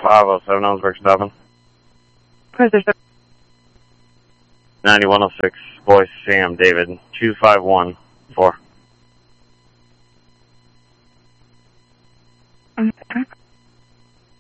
507 Ellensburg stopping. Where's there? 9106, Boy Sam David, 2514.